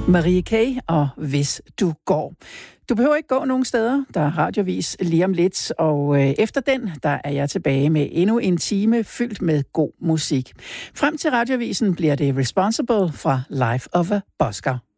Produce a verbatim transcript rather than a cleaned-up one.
Marie Kay og Hvis du går. Du behøver ikke gå nogen steder. Der er radiovis lige om lidt, og øh, efter den, der er jeg tilbage med endnu en time fyldt med god musik. Frem til radiovisen bliver det Responsible fra Life of a Busker.